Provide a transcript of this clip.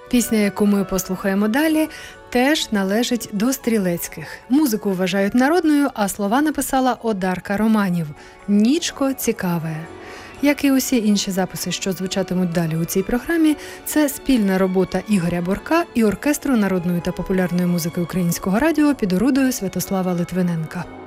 Пісня, яку ми послухаємо далі, теж належить до Стрілецьких. Музику вважають народною, а слова написала Одарка Романів. «Нічко цікаве». Як і усі інші записи, що звучатимуть далі у цій програмі, це спільна робота Ігоря Борка і оркестру народної та популярної музики Українського радіо під орудою Святослава Литвиненка.